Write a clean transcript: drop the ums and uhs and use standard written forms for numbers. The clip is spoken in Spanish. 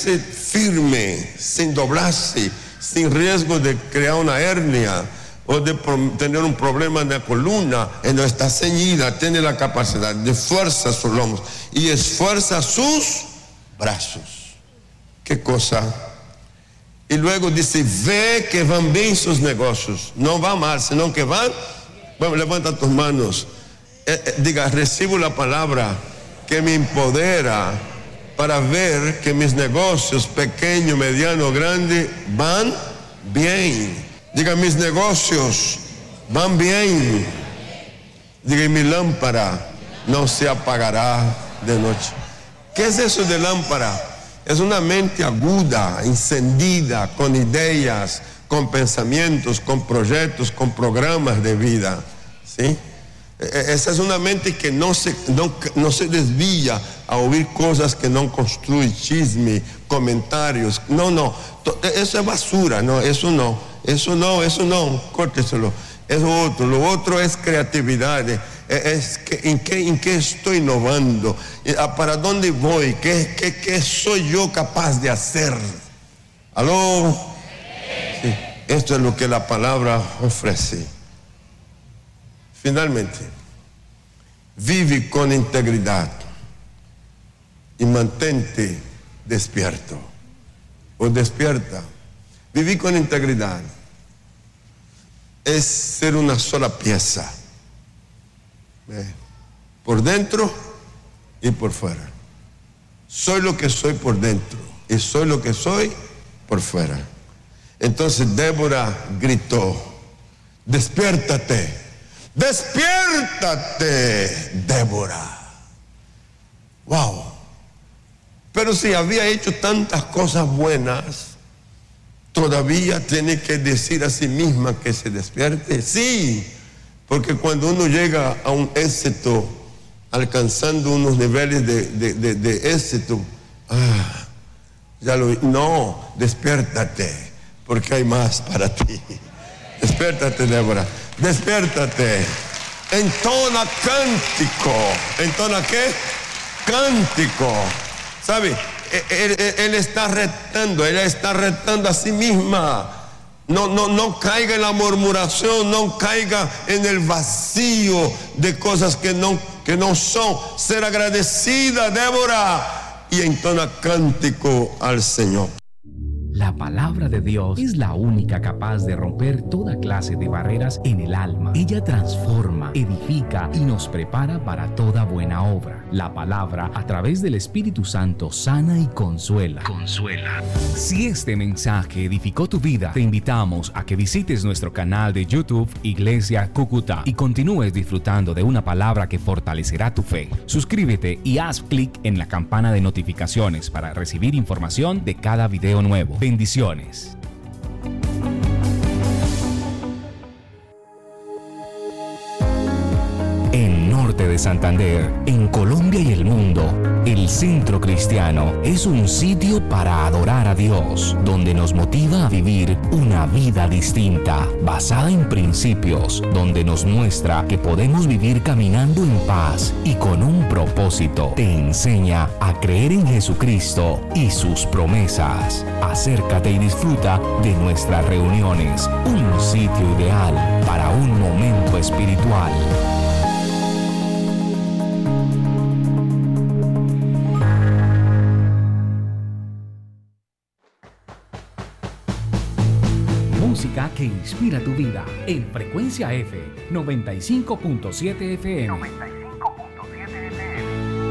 mantenerse firme, sin doblarse, sin riesgo de crear una hernia o de tener un problema en la columna. No está ceñida, tiene la capacidad de fuerza sus lomos y esfuerza sus brazos. ¿Qué cosa? Y luego dice, ve que van bien sus negocios. No va mal, sino que van. Bueno, levanta tus manos. Diga, recibo la palabra que me empodera para ver que mis negocios, pequeño, mediano, grande, van bien. Diga, mis negocios van bien. Diga, mi lámpara no se apagará de noche. ¿Qué es eso de lámpara? Es una mente aguda, encendida, con ideas, con pensamientos, con proyectos, con programas de vida. ¿Sí? Esa es una mente que no se desvía a oír cosas que no construyen, chisme, comentarios. No. Eso es basura, no, eso no, córteselo. Lo otro es creatividad. ¿En qué estoy innovando? ¿Para dónde voy? ¿Qué soy yo capaz de hacer? ¿Aló? Sí, esto es lo que la palabra ofrece. Finalmente, vive con integridad y mantente despierto o despierta. Vivir con integridad es ser una sola pieza, por dentro y por fuera. Soy lo que soy por dentro y soy lo que soy por fuera. Entonces Débora gritó, despiértate, despiértate, Débora. Wow. Pero si había hecho tantas cosas buenas, todavía tiene que decir a sí misma que se despierte. Sí, porque cuando uno llega a un éxito, alcanzando unos niveles de éxito, no, despiértate, porque hay más para ti. Despiértate, Débora, despiértate. Entona cántico. ¿Entona qué? Cántico. ¿Sabe? Ella está retando a sí misma. No caiga en la murmuración, no caiga en el vacío de cosas que no son. Ser agradecida, Débora, y entona cántico al Señor. La palabra de Dios es la única capaz de romper toda clase de barreras en el alma. Ella transforma, edifica y nos prepara para toda buena obra. La palabra, a través del Espíritu Santo, sana y consuela. Si este mensaje edificó tu vida, te invitamos a que visites nuestro canal de YouTube, Iglesia Cúcuta, y continúes disfrutando de una palabra que fortalecerá tu fe. Suscríbete y haz clic en la campana de notificaciones para recibir información de cada video nuevo. Bendiciones. En Norte de Santander, en Colombia y el mundo, el Centro Cristiano es un sitio para adorar a Dios, donde nos motiva a vivir una vida distinta, basada en principios, donde nos muestra que podemos vivir caminando en paz y con un propósito. Te enseña a creer en Jesucristo y sus promesas. Acércate y disfruta de nuestras reuniones, un sitio ideal para un momento espiritual. Música que inspira tu vida en Frecuencia F 95.7 FM.